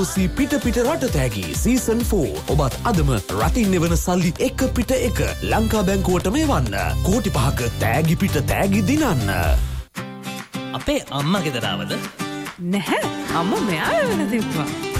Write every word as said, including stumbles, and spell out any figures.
සී පිට පිට රට තෑගි සීසන් ෆෝර්. ඔබත් අදම රටින් එවන සල්ලි එක පිට එක ලංකා බැංකුවටම එවන්න. කෝටි පහක තෑගි පිට තෑගි දිනන්න. අපේ අම්මා ගෙදරවද? නැහැ. අම්මා මෙයාව වෙන දෙපා.